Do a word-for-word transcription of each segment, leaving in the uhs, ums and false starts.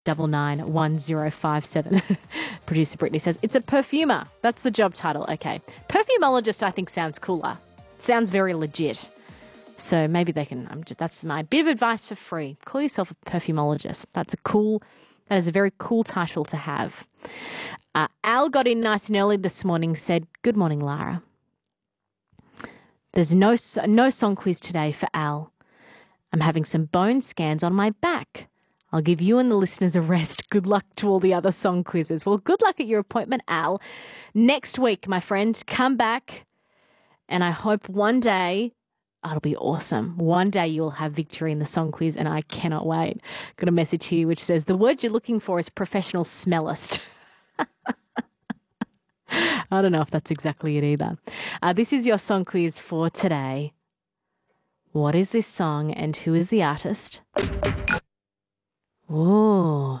double nine one zero five seven. Producer Brittany says, it's a perfumer. That's the job title. Okay. Perfumologist, I think, sounds cooler. Sounds very legit. So maybe they can, I'm just, that's my bit of advice for free. Call yourself a perfumologist. That's a cool, that is a very cool title to have. Uh, Al got in nice and early this morning, said, good morning, Lara. There's no, no song quiz today for Al. I'm having some bone scans on my back. I'll give you and the listeners a rest. Good luck to all the other song quizzes. Well, good luck at your appointment, Al. Next week, my friend, come back, and I hope one day, oh, it'll be awesome. One day you'll have victory in the song quiz, and I cannot wait. Got a message here which says, the word you're looking for is professional smellist. I don't know if that's exactly it either. Uh, this is your song quiz for today. What is this song and who is the artist? Ooh.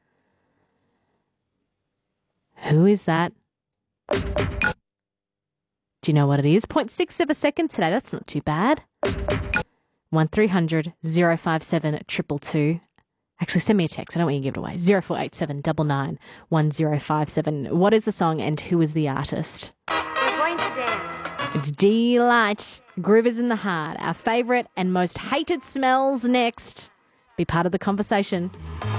Who is that? Do you know what it is? zero point six of a second today. That's not too bad. one three hundred oh five seven two two two. Actually, send me a text. I don't want you to give it away. zero four eight seven nine nine one zero five seven. What is the song and who is the artist? We're going to dance. It's Delight. Groove is in the heart. Our favourite and most hated smells next. Be part of the conversation.